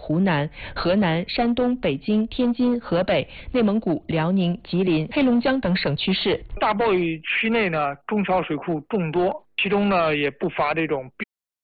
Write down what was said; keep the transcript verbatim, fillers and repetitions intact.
湖南、河南、山东、北京、天津、河北、内蒙古、辽宁、吉林、黑龙江等省区市。 大暴雨区内呢，中小水库众多，其中呢也不乏这种